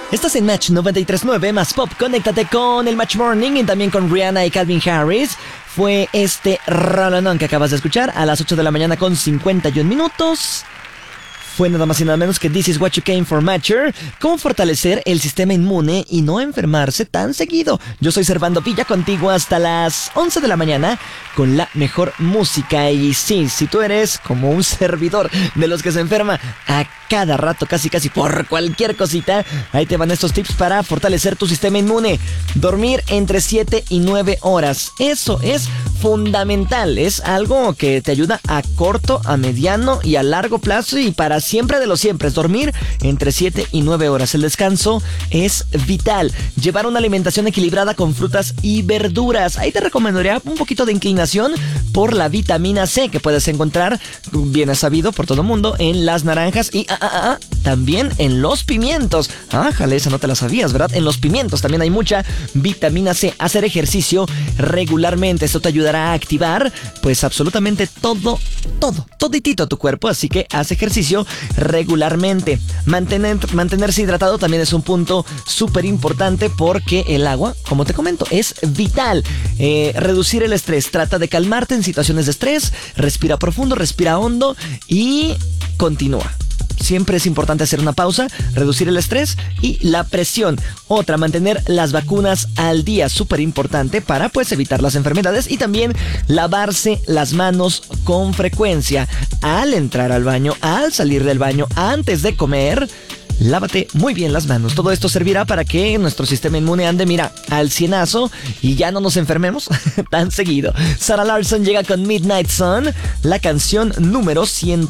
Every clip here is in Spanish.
Estás en Match 93.9 más Pop. Conéctate con el Match Morning y también con Rihanna y Calvin Harris. Fue este rolonón que acabas de escuchar a las 8 de la mañana con 51 minutos. Fue nada más y nada menos que This Is What You Came For Matcher. Cómo fortalecer el sistema inmune y no enfermarse tan seguido. Yo soy Servando Villa, contigo hasta las 11 de la mañana con la mejor música. Y sí, si tú eres como un servidor de los que se enferma a cada rato, casi por cualquier cosita, ahí te van estos tips para fortalecer tu sistema inmune. Dormir entre 7 y 9 horas. Eso es fundamental. Es algo que te ayuda a corto, a mediano y a largo plazo y para siempre de los siempre. Dormir entre 7 y 9 horas. El descanso es vital. Llevar una alimentación equilibrada con frutas y verduras. Ahí te recomendaría un poquito de inclinación por la vitamina C que puedes encontrar, bien sabido por todo el mundo, en las naranjas y también en los pimientos. Jale, esa no te la sabías, ¿verdad? En los pimientos también hay mucha vitamina C. Hacer ejercicio regularmente. Esto te ayudará a activar pues absolutamente toditito tu cuerpo. Así que haz ejercicio regularmente. Mantenerse hidratado también es un punto súper importante porque el agua, como te comento, es vital. Reducir el estrés. Trata de calmarte en situaciones de estrés. Respira profundo, respira hondo y continúa. Siempre es importante hacer una pausa, reducir el estrés y la presión. Otra, mantener las vacunas al día, súper importante para pues evitar las enfermedades y también lavarse las manos con frecuencia. Al entrar al baño, al salir del baño, antes de comer, lávate muy bien las manos. Todo esto servirá para que nuestro sistema inmune ande, mira, al cienazo y ya no nos enfermemos tan seguido. Sarah Larsson llega con Midnight Sun, la canción número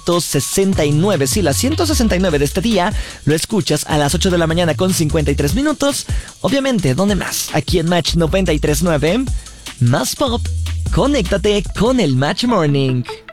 169. Sí, la 169 de este día. Lo escuchas a las 8 de la mañana con 53 minutos. Obviamente, ¿dónde más? Aquí en Match 93.9. Más Pop. Conéctate con el Match Morning.